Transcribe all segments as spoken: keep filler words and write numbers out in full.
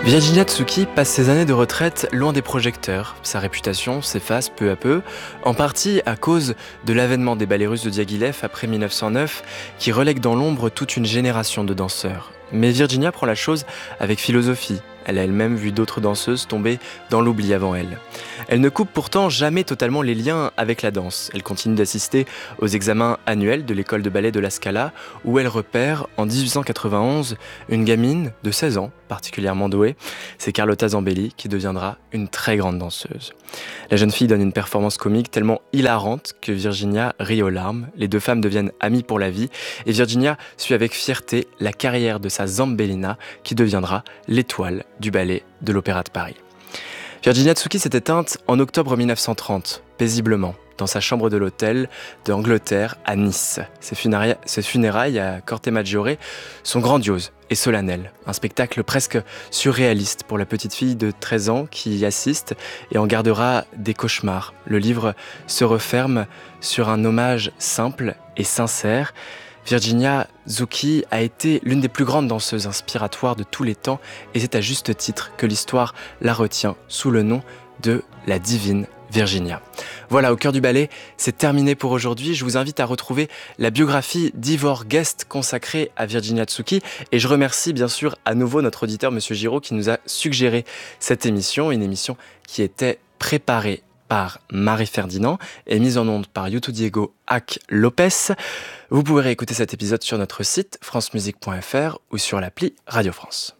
Virginia Tsuki passe ses années de retraite loin des projecteurs. Sa réputation s'efface peu à peu, en partie à cause de l'avènement des ballets russes de Diaghilev après mille neuf cent neuf, qui relègue dans l'ombre toute une génération de danseurs. Mais Virginia prend la chose avec philosophie. Elle a elle-même vu d'autres danseuses tomber dans l'oubli avant elle. Elle ne coupe pourtant jamais totalement les liens avec la danse. Elle continue d'assister aux examens annuels de l'école de ballet de la Scala, où elle repère, en dix-huit cent quatre-vingt-onze, une gamine de seize ans, particulièrement douée. C'est Carlotta Zambelli qui deviendra une très grande danseuse. La jeune fille donne une performance comique tellement hilarante que Virginia rit aux larmes. Les deux femmes deviennent amies pour la vie et Virginia suit avec fierté la carrière de sa Zambellina qui deviendra l'étoile du ballet de l'Opéra de Paris. Virginia Tsuki s'est éteinte en octobre mille neuf cent trente, paisiblement, dans sa chambre de l'hôtel d'Angleterre à Nice. Ses funérailles, ses funérailles à Corte Maggiore sont grandioses et solennelles. Un spectacle presque surréaliste pour la petite fille de treize ans qui y assiste et en gardera des cauchemars. Le livre se referme sur un hommage simple et sincère. Virginia Tsuki a été l'une des plus grandes danseuses inspiratoires de tous les temps et c'est à juste titre que l'histoire la retient sous le nom de la divine Virginia. Voilà, Au cœur du ballet, c'est terminé pour aujourd'hui. Je vous invite à retrouver la biographie d'Ivor Guest consacrée à Virginia Tsuki et je remercie bien sûr à nouveau notre auditeur Monsieur Giraud qui nous a suggéré cette émission, une émission qui était préparée par Marie-Ferdinand et mise en onde par Yutu Diego Hac Lopez. Vous pouvez réécouter cet épisode sur notre site france musique point f r ou sur l'appli Radio France.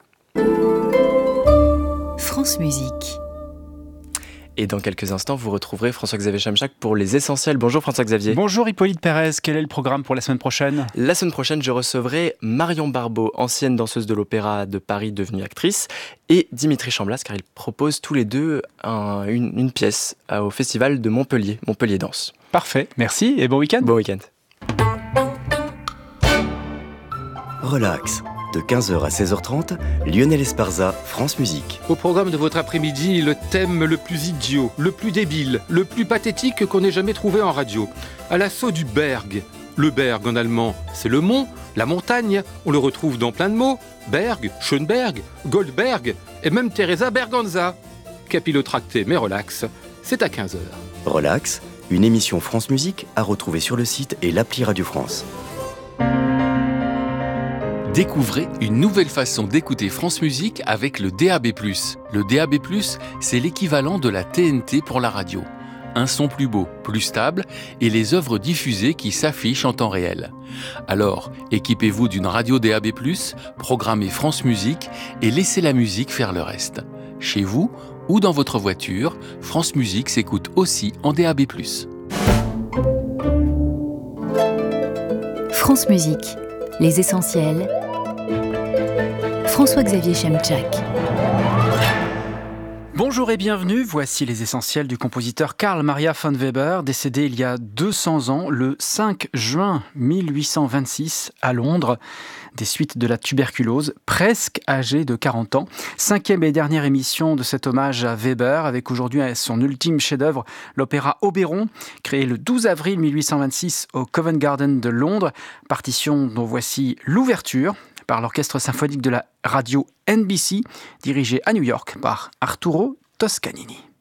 France Musique. Et dans quelques instants, vous retrouverez François-Xavier Chamchac pour les essentiels. Bonjour François-Xavier. Bonjour Hippolyte Pérez, quel est le programme pour la semaine prochaine ? La semaine prochaine, je recevrai Marion Barbeau, ancienne danseuse de l'Opéra de Paris devenue actrice, et Dimitri Chamblas, car ils proposent tous les deux un, une, une pièce au festival de Montpellier, Montpellier Danse. Parfait, merci et bon week-end. Bon week-end. Relax. De quinze heures à seize heures trente, Lionel Esparza, France Musique. Au programme de votre après-midi, le thème le plus idiot, le plus débile, le plus pathétique qu'on ait jamais trouvé en radio. À l'assaut du Berg. Le Berg en allemand, c'est le mont, la montagne. On le retrouve dans plein de mots. Berg, Schönberg, Goldberg et même Teresa Berganza. Capillotracté mais relax, c'est à quinze heures. Relax, une émission France Musique à retrouver sur le site et l'appli Radio France. Découvrez une nouvelle façon d'écouter France Musique avec le D A B plus. Le D A B plus, c'est l'équivalent de la T N T pour la radio. Un son plus beau, plus stable et les œuvres diffusées qui s'affichent en temps réel. Alors, équipez-vous d'une radio D A B plus, programmez France Musique et laissez la musique faire le reste. Chez vous ou dans votre voiture, France Musique s'écoute aussi en D A B plus. France Musique, les essentiels. François-Xavier Chamchac. Bonjour et bienvenue, voici les essentiels du compositeur Carl Maria von Weber, décédé il y a deux cents ans, le cinq juin mille huit cent vingt-six, à Londres, des suites de la tuberculose, presque âgé de quarante ans. Cinquième et dernière émission de cet hommage à Weber, avec aujourd'hui son ultime chef-d'œuvre, l'opéra Oberon, créé le douze avril mille huit cent vingt-six au Covent Garden de Londres, partition dont voici l'ouverture, par l'orchestre symphonique de la radio N B C, dirigé à New York par Arturo Toscanini.